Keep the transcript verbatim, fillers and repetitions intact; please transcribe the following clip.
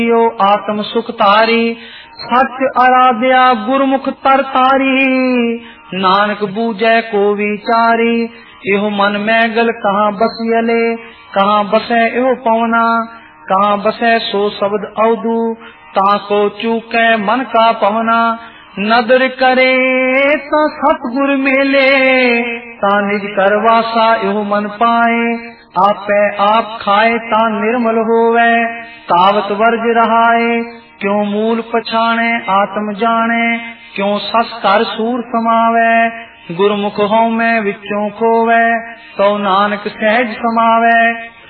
आत्म सुख तारी, सच आराध्या गुरमुख तर तारी। नानक बूझे को विचारी, एहो मन में गल कहाँ बसियले। कहाँ बसे एहो पवना, कहाँ बसे सो शब्द अवधु। ताको चूके मन का पवना, नदर करे ता सतगुर मेले। ता निज करवासा एहो मन पाए, आपे आप खाए ता निर्मल होवे। तावत वर्ज रहाए, क्यों मूल पछाणे आत्म जाने। क्यों सस कर सूर समावे, गुरमुख हों में विचों खोवे। तो नानक सहज समावे।